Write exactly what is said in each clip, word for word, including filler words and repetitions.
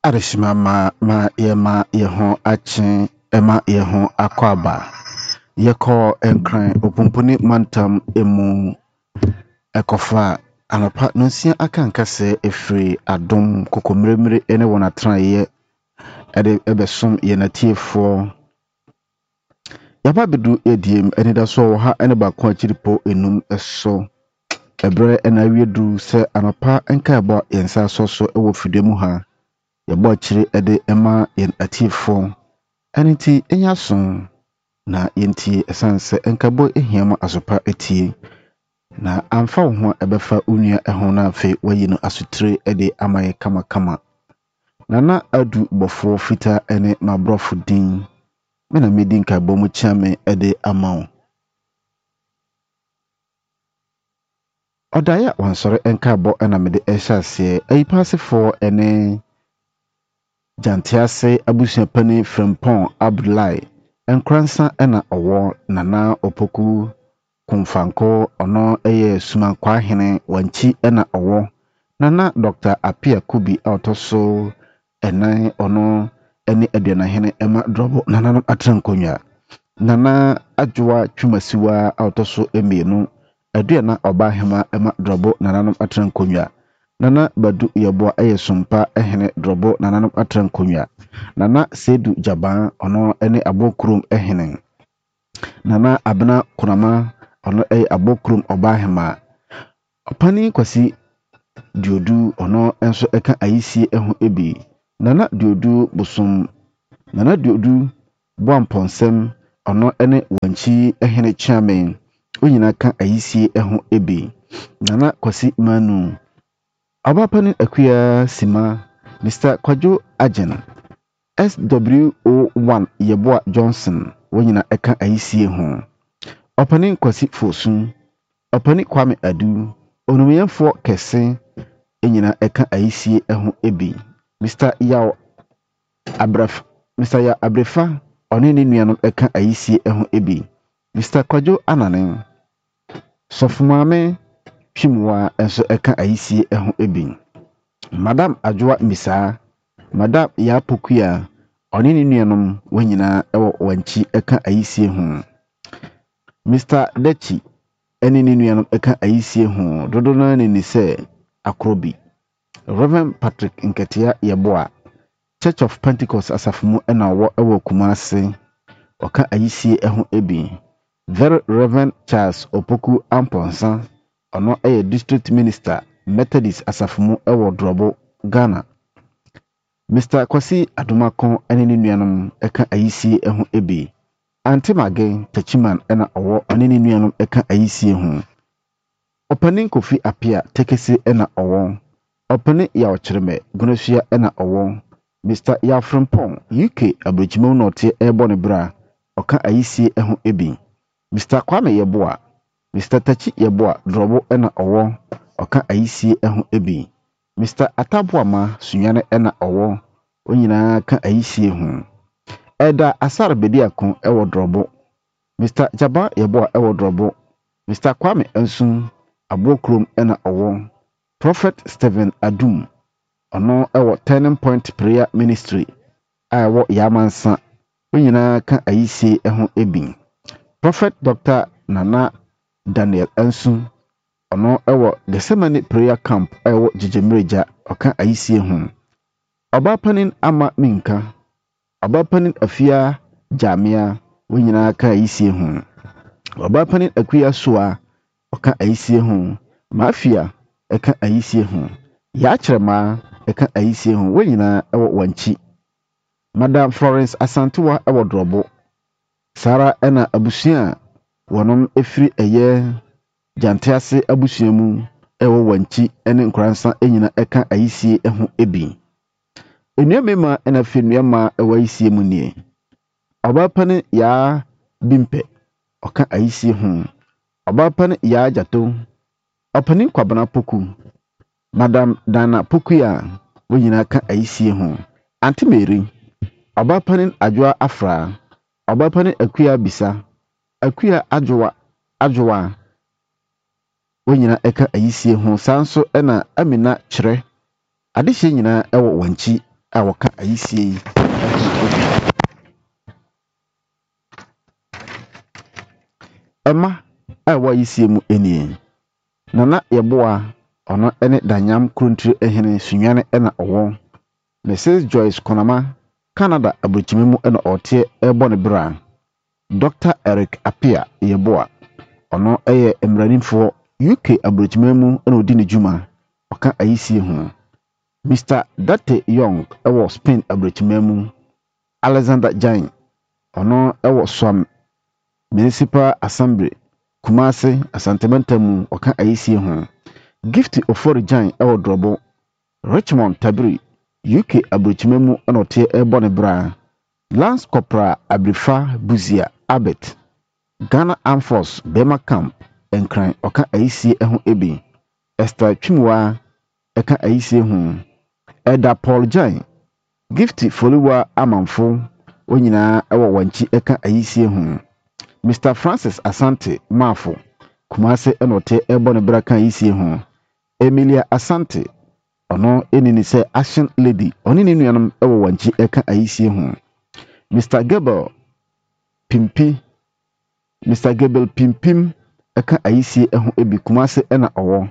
Arishima ma ma yema yeho achen ema yeho akwaba yeko enkran opumpuni mantam emu ekofa anapa nonsia akankase efiri adom kokomremre ene wonatran ye ede ebesom ye natiefo yaba bedu ediem ene da so wo ha ene ba ko akiripo enum eso ebre ena wiedu se anapa enka ebo yensa soso ewo fidemu ha yabo akiri ede ema yen atiefo aniti enya son na yenti esanse enkabo ehiama asopa etie na amfa wo ho ebefa unua eho na afi wayi no asutire ede amaye kama kama nana adu bofo fita ene mabrofo din mena medin ka bomu chiame ede amawo odaya wansore enka bo ena mede ehyaase ayipasefo ene Jantiase abusua pani Frempon Abdullahi enkransa ena owo nana opoku kumfanko ono eye sumankwa hene wanchi ena owo nana Doctor Apia Kubi autoso ena ono eni aduana hene ema drobo nana atrankonya nana adwoa twumasiwa autoso emienu aduana oba hema ema drobo nana atrankonya nana badu yebo aye sumpa ehene drobo nana atrankonya nana sedu jaban ono ene abokrum ehene nana abna kunama ono ey abokrum oba hema opani kwasi diodu ono enso eka ayisi eho ebi nana diodu busum nana diodu boamponsem ono ene wanchi ehene chairman onyina ka ayisi eho ebi nana kwasi manu abapani akuya sima Mister Kwajo Ajen S W O one Yeboa Johnson wonyina eka ayisi ho opani kwasi fosun opani Kwame Adu onumyefo kese enyina eka ayisi eho ebi Mister Yao Abraf Mister Ya Abrefa oni ni nuanom eka ayisi eho ebi Mister Kwajo Anane Sofumame Chimwa enso eka ayisi eho ebi Madam Ajwa Misa Madam Ya Pokuya oni ni nuanom wanyina ewo wanchi eka ayisi ho Mister Dechi eni ni nuanom eka ayisi ho dodona ni se akrobi Reverend Patrick Nketia Yeboa Church of Pentecost asafumu ena wo ewo Kumasi oka ayisi eho ebi Very Reverend Charles Opoku Amponsa ono eye District Minister Methodist asafumu ewo Drobo Ghana Mister Kwasi Adumakon eni ni nuanom eka ayisi eho ebi Antimage Tachiman ena owo oni ni nuanom eka ayisi ho Opening Kofi Apia Tekesi ena owo Opene ya ochireme Gunesua ena owo Mister Ya Frempong U K Abrochimo Norte Ebony Bra oka ayisi eho ebi Mister Kwame Yeboa Mister Tachi Yeboa Drobo ena owo oka ayisi eho ebi Mister Atabuama Sunyane ena owo onyina ka ayisi ho Eda Asar Bediakon ewo Drobo Mister Jaba Yeboa ewo Drobo Mister Kwame Ensun Abokrom ena owo Prophet Stephen Adum ono ewo Turning Point Prayer Ministry awo Yamansa onyina ka ayisi eho ebi Prophet Doctor Nana Daniel Ensun ono ewo Gethsemane Prayer Camp ewo Jijemreja oka ayisi ho Obapanin Ama Minka Obapanin Afia Jamia onyina ka ayisi ho Obapanin Akuya Soa oka ayisi ho Mafia eka ayisi ho ya kyerema eka ayisi ho wonyina ewo wanchi Madam Florence Asantewa ewo Drobo Sara ena abusua wonom efiri eye Jantiase abusua mu ewo wanchi ene nkransa enyina eka ayisi eho ebi Enuamema ena fenuama ewo ayisi mu nie Obapane ya Bimpe oka ayisi ho Obapane ya Jato Opani Kwabana Poku Madam Dana Pokuya wonyina ka ayisi ho Auntie Mary Obapanin Ajwa Afra Obapanin Akuya Bisa Akuya Ajwa Ajwa wonyina eka ayisi ho sanso ena Amina Kyere adehye nyina ewo wanchi a wɔka ayisie Emma a ɛwɔ ayisie mu enie Nana Yeboah ɔno ne Danyam Krontri ehene Sunwane na ɔwɔ Missus Joyce Konama Canada aburukyime mu na ɔte ɛbɔ ne bra Doctor Eric Apia Yeboah ɔno ɛyɛ emranimfo U K aburukyime mu na odi ne dwuma ɔka ayisie ho Mister Date Young ɛwɔ Spain aburukyime mu Alexander Jain ɔno ɛwɔ Swam Municipal Assembly Kumasi Asantementa mu ɔka ayisie ho Gift Ofori Jain ɛwɔ Drobo Richmond Tabiri U K aburukyime mu na ɔte ɛbɔ ne bra Lance Corporal Abrifa Buzia Abet Ghana Armed Force Bema Camp Enkran ɔka ayisie ɛho ebi Esther Twimwa ɛka ayisie ho Eda Paul Jain Gift Foliwa Amanfo onyina ɛwɔ wanchi ɛka ayisie ho Mister Francis Asante Mafo Kumase ɛna ɔte ɛbɔ ne bra ka ayisie ho Emilia Asante ɔno enini sɛ Action Lady ɔne ne nuanom ɛwɔ wanchi ɛka ayisie ho Mister Gabel Pimpi Mister Gabel Pimpim ɛka ayisie ɛho ebi Kumase ɛna ɔwɔ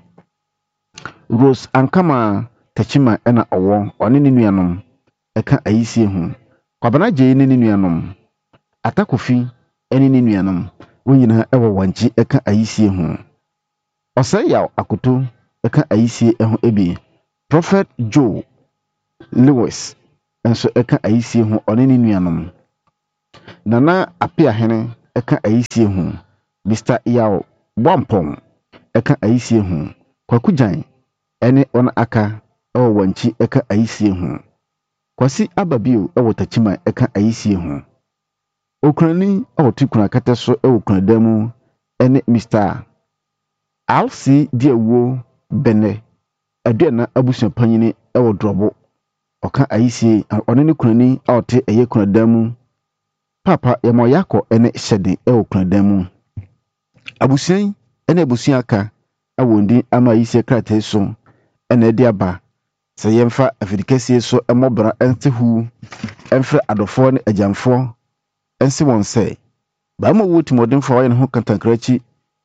Rose Ankama Tachima ɛna ɔwɔ ɔne ne nuanom ɛka ayisie ho Kwabena Gye ne ne nuanom Atakofi ɛne ne nuanom wonyina ɛwɔ wanchi ɛka ayisie ho Ɔsɛyaw Akoto ɛka ayisie ɛho ebi Prophet Joe Lewis enso ɛka ayisie ho ɔne ne nuanom Nana Apia hene ɛka ayisie ho Mister Yaw Bompong ɛka ayisie ho Kwakujan ɛne ɔna aka ɛwɔ wanchi ɛka ayisie ho Kwasi Ababio ɛwɔ Tachima ɛka ayisie ho Okrani ɛwɔ Tukuna kata so ɛwɔ Kunadamu ɛne Mister Alsi Diawo Bene Aduana abusua panyini ɛwɔ Drobo ɔka ayisie ɔne ne kunani a ɔte ɛyɛ Kunadamu Papa Yamoyako ɛne Hyede ɛwɔ Kunadamu Abusuan ɛne abusua aka ɛwɔ ndi ama ayisie krataa so ɛna ɛde aba sɛ yɛmfa afidikesie so ɛmɔbra ɛnte hu ɛmfrɛ adɔfoɔ ne agyamfoɔ ɛnse wɔn sɛ baama wo timɔdenfo ɔyɛ ne ho kantankrachi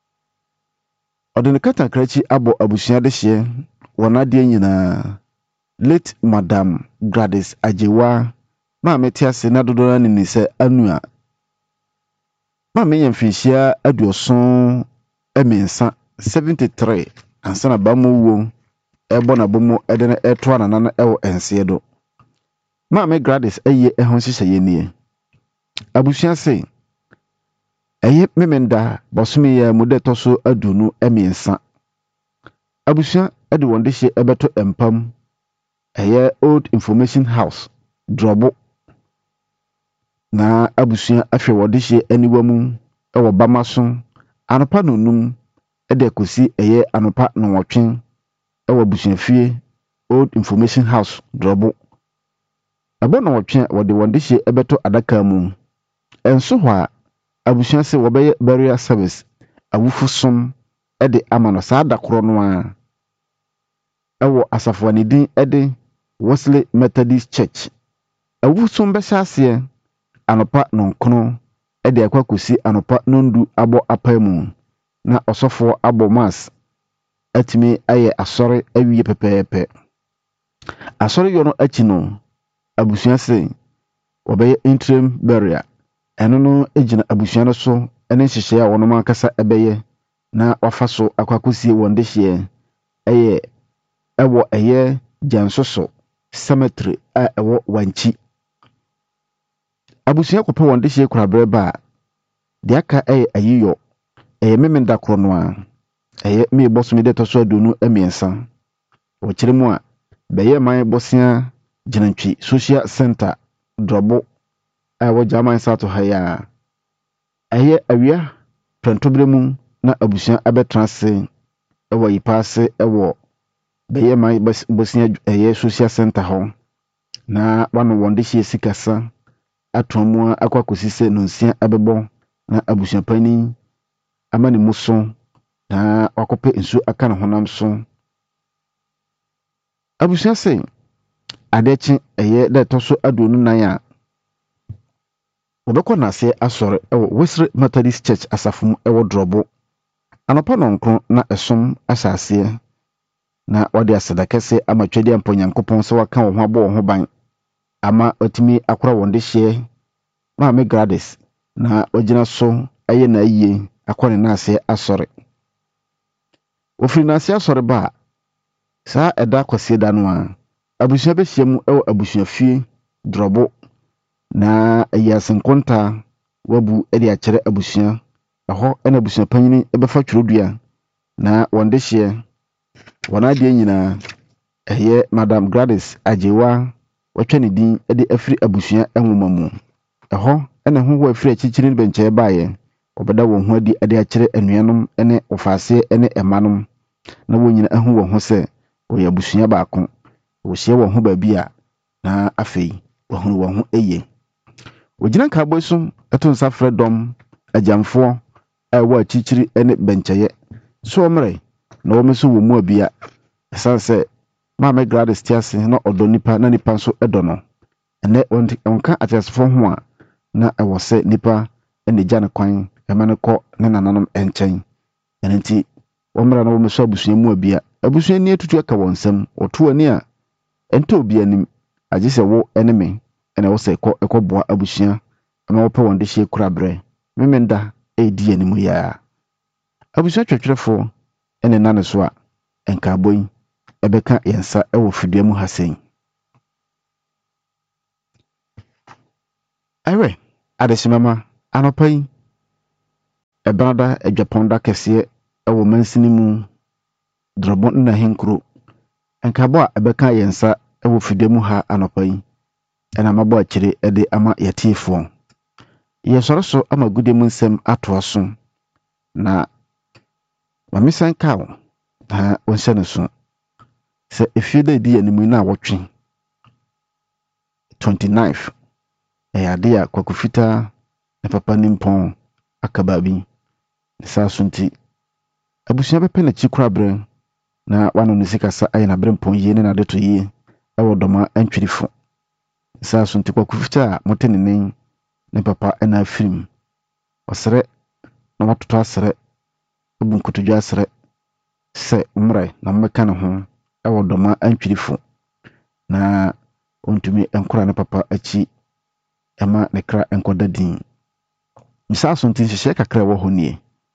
ɔde ne kantankrachi abɔ abusua de hye wɔn adeɛ nyinaa late Madam Gladys Ajewa maame te ase na dodo na ne sɛ anua maame yɛ mfinhyia aduoson ɛmensa seventy-three ansa na baama wo ɛbɔ na bomo ɛde na ɛtoa na na ɛwɔ ɛnseɛ do maame Gladys ɛyɛ ɛho hyehyɛ nie abusua se ɛyɛ memenda bɔsome yɛ mu de tɔ so aduonu ɛmensa abusua ɛde wɔn de hye ɛbɛto empam ɛyɛ Old Information House Drobo na abusua afɛ wɔn de hye aniwa mu ɛwɔ Bamaso anopa nonum ɛde kosi ɛyɛ anopa nɔwɔtwe ɛwɔ abusua fie Old Information House Drobo ɛbɔ nɔwɔtwe wɔde wɔn de hye ɛbɛto adaka mu ɛnso hɔ a abusua se wɔbɛyɛ burial service awufo som ɛde ama no saa da koro no a ɛwɔ asafoanidin ɛde Wesley Methodist Church awufo som bɛhyɛ aseɛ anopa nonkono ɛde akwa kosi anopa nondu abɔ apamu na ɔsɔfo abɔ mass atimi ayɛ asɔre awie pɛpɛɛpɛ asɔre yɔ no akyi no abusua se wɔbɛyɛ interim burial ɛno no egyina abusua no so ɛne hyehyɛ a wɔn ankasa ɛbɛyɛ na wafa so akwakosie wɔn de hyeɛ ɛyɛ ɛwɔ ɛyɛ Jansoso cemetery a ɛwɔ Wanchi abusua kɔpɛ wɔn de hyeɛ kurabrɛ ba de aka ɛyɛ ayiyɔ ɛyɛ memenda koro no a ɛyɛ me bɔsome de tɔso aduonu ɛmiɛnsa wɔkyerɛ mu a bɛyɛ man bɔsia gyinantwi social center Drobo a ɛwɔ German South ha ya ɛyɛ awia prantobre mu na abusua abɛtra se ɛwɔ yipaase ɛwɔ bɛyɛ man bɔsia ɛyɛ social center hɔ na wano wɔn de hyeɛ sikasa atomu akwa kosise nonsia abɛbɔ na abusua pani amane mu so na wakɔpɛ nsu aka ne honam so abusua se adechi eye da toso adonu nan a obekọ na se asọrọ ewo Wesley Methodist Church asafum ewo drobo anopa nonkron na esom asase na wode asedakese amatwedi ampo Nyankopon se waka wo ho abo wo ho ban ama otimi akora wonde hye Maame Gladys na ogina so aye na aye akwane na ase asọrọ ofiri na ase asọrọ ba sa eda kwase da no a abusua be hyiam ewo abusua fie drobo na ayasenkonta wabu edi akere abusua aho ena abusua panyini ebefa twerodua na wonde hye wana de nyina eye Madam Gladys Ajewa watwa ne din edi afiri abusua enwoma mu aho ena ho ho afiri achichiri benche baaye obeda wo ho adi ade akere anuanom ene ofase ene emanom na wonyina ahu wo ho se wo abusua baako wo hye wo ho baabia na afei wo ho wo ho eye ogina kabo so eto nsa fredom agyamfo ewo achichiri ene bencheye so omre na wo meso wo mu abia esanse Maame Gladys tiase na odo nipa na nipa so edo no ene onka atesefo ho a na ewo se nipa ene gya ne kwan emane kɔ ne nananom enchen enenti omra na wo meso abusua mu abia abusua ni etutu aka wonsam oto ani a ento obi anim agise wo ene me ene wo se kɔ ekɔboa abusua ama wo pɛ wonde hye kura bre memenda edi animu ya abusua twetwerefo ene nane so a enka boyi ebeka yensa ewo fidua mu hasen ewe adesimama anopai ebrada edwaponda kese ewo mansini mu drobon na henkro enka bo a ebeka yensa ewo fidua mu ha anopai ena mabo akire ede ama yatifo yesoroso ama gude mu nsem atoaso na mamisan kawo ha wonse ne so se efide di animu na wotwe twenty-ninth eyade ya kwakufita ne papa nimpon akababi sa sunti abusua bepe na chikura bre na wano ne sikasa ayi na bre mpon ye ne na deto ye ewo doma antwirifo sa sunti kwakufita motenene ne papa ena film osere na watoto asere obunkotodwa asere se umre na mmeka ne ho ewo doma antwirifo na ontumi enkora ne papa achi ema ne kra enkoda din misa asontin hye kakra wo honie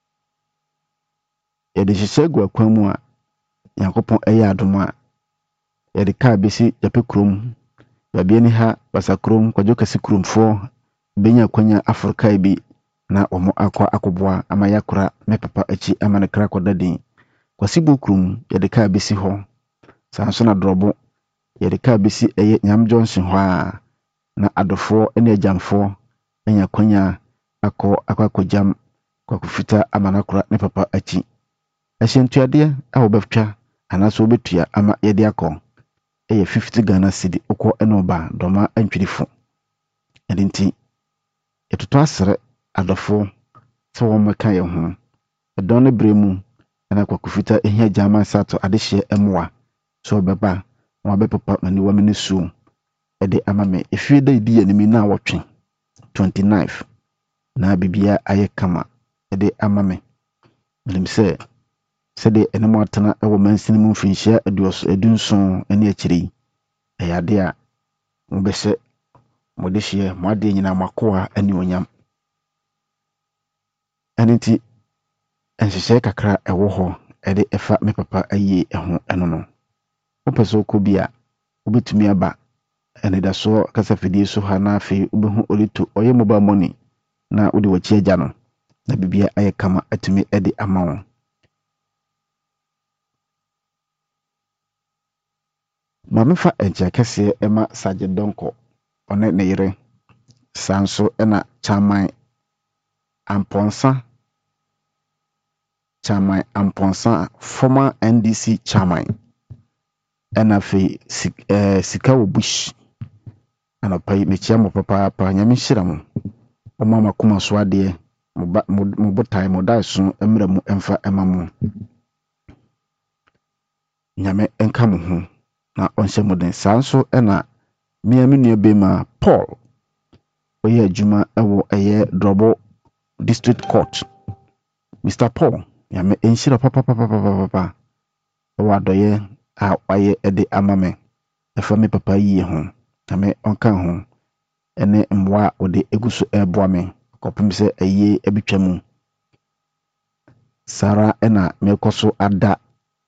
ye de hye gu akwan mu a Yakopon eya adoma ye de ka besi yape krom babia ni ha basa krom kwajo kasi kromfo benya kwanya Afrika bi na omo akwa akoboa ama yakora me papa achi ama ne kra koda din kwasi bukrum ye de ka besi ho sanso na drobo ye de ka besi eye Nyam Johnson ho a na adofo ene agyamfo enya kwanya akọ akwakojam kwakufita amanakora ne papa achi ahyentuade a wobetwa anaso obetua ama ye de akọ eye fifty Ghana cedi okọ enoba doma antwirifo edinti etoto asere adofo se wo meka ye ho edon ne bremu ana kwakufita ehia jama sato adehye emwa so beba wa be papa mani wa minisu ede amame efide idi animi na wotwe twenty-ninth na bibia aye kama ede amame limse sede enemo atena ewo mansini mu mfinhia aduoso edunson ene akiri eyade a mobese modehye moade nyina makoa ani onyam aniti enhyehyɛ kakra ewo ho ede efa me papa aye eho eno no opeso ko bia obetumi aba ene da so kasafidie so ha na afi obehu olito oye mobile money na odi wachi agya no na bibia aye kama atumi ede ama wo mamefa encha kese ema Saje Donko one ne yire sanso ena chaman amponsa chairman amponsa former N D C chairman ena fe sik, eh, sikawo bush ana pai mechia mo papa pa nyame hira mo o mama kuma so ade mo botai mo dai so emra mu emfa ema mo nyame enka mo ho na onhyɛ mo den saa nso ɛna mmea me nua bema Paul oyɛ adwuma ɛwɔ ɛyɛ Drobo District Court. Mister Paul yame enhyira papa papa papa papa ɛwɔ adɔyɛ a wayɛ ɛde ama me ɛfa me papa yie ho na me ɔnka ho ɛne mmoa ɔde egu so ɛboa me kɔpem sɛ ɛyie ɛbitwa mu Sara ɛna mekɔ so ada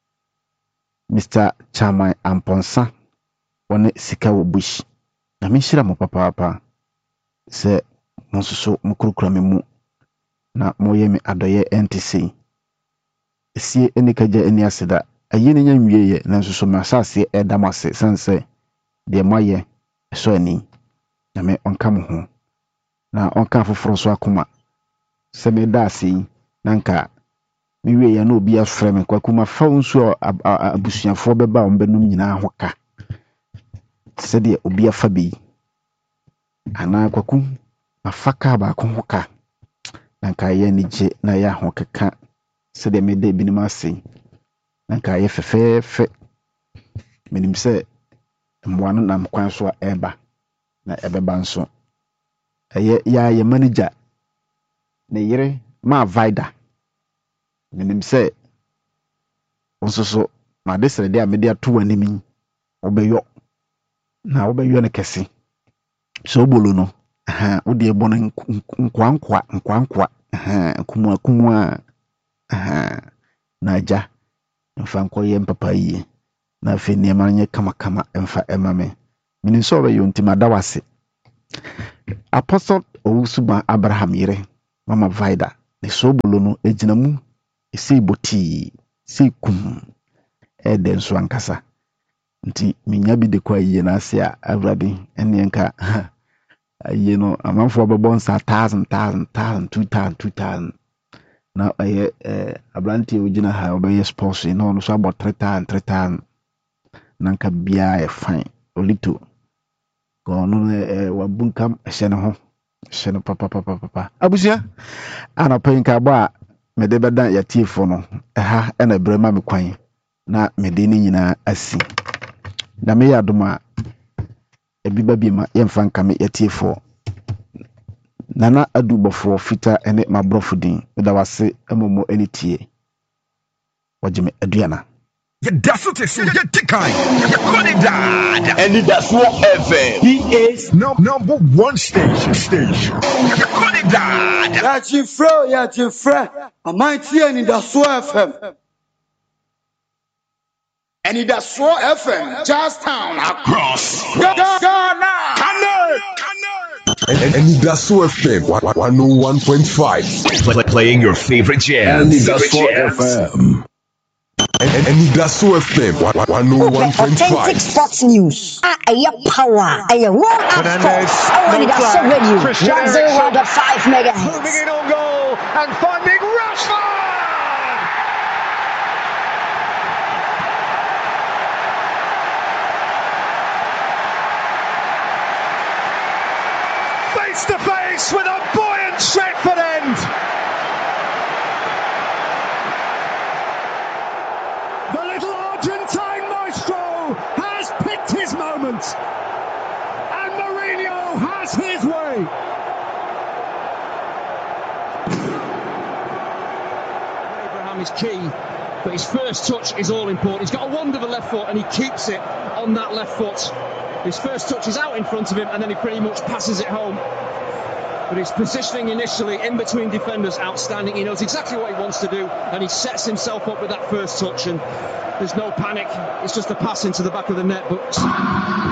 Mister Chamai Amponsa wɔne sika wɔ bush na me hyira mo papa papa sɛ mo soso mo kurukura me mu na mo yɛ me adɔyɛ entisi esie enikagya eni aseda ayi ne nya nwieye na nso so me asase ɛda mo ase sanse de mo ayɛ ɛso ani na me ɔnka mo ho na ɔnka foforo so akoma sɛ me da ase na nka me wie ya na obi afrɛ me kwakuma fa nso abusuafo bɛba wɔn bɛnum nyinaa ho ka sɛ de obi afa bi ana kwaku afaka ba ko ho ka na nka yɛ ni gye na yɛ ho keka sɛ de me da binim ase na nka yɛ fɛfɛɛfɛ menim sɛ mmoa no nam kwan so a ɛba na ɛbɛba nso ɛyɛ ya yɛ manager ne yere ma vida menim sɛ nso so na de sɛ de a me de ato wanimi obɛyɔ na obɛyɔ ne kɛse so bolo no aha wo de bɔ no nkwankwa nkwankwa aha kumua kumua aha na agya mfa nkɔ yɛ mpapa yie na afei nneɛma nyɛ kama kama mfa ɛma me menim sɛ ɔbɛyɔ ntima da wase Apostle Owusuba Abraham yere mama vida ne so bolo no egyina mu esi boti si kum ɛde nso ankasa nti minya bi de kwa yie na ase a awurade ene nka ayi no amanfo bɛbɔ nsa thousand thousand thousand two thousand two thousand na ɛyɛ eh abranti ogina ha obɛyɛ sports no no so abɔ three thousand three thousand na nka bia e fine olito ko no eh wabunkam ɛhyɛ ne ho ɛhyɛ no papa papa papa abusia ana penka ba mede bɛda yatiefo no ɛha ɛna brema me kwan na mede ne nyinaa asi na me yɛ adoma ebi ba bi ma yɛmfa nka me yatiefo nana adu bɔfo fita ene mabrɔfo din da wase amomo ene tie wajime aduana You desert is you tikai. You dad. And that's what F M. He is no, number one station. Station. You dad. Ya chifre, ya chifre. Amaiti and that's what F M. And that's what F M. Charlestown across. Go, go, go now. Cannon. And, and that's what F M. one oh one point five. Play, playing your favorite jams. And that's what F M. And, and, and that's what F M. one oh one point five. Authentic sports news. Ah, aye, power. Aye, one up sports. Oh, and that's so radio. one oh one point five megahertz. Moving in on goal and finding Rashford. Face to face with a buoyant Stretford end. The little Argentine maestro has picked his moment, and Mourinho has his way. Abraham is key, but his first touch is all important. He's got a wonderful left foot, and he keeps it on that left foot. His first touch is out in front of him, and then he pretty much passes it home. But his positioning initially in between defenders, outstanding. He knows exactly what he wants to do, and he sets himself up with that first touch, and there's no panic. It's just a pass into the back of the net. But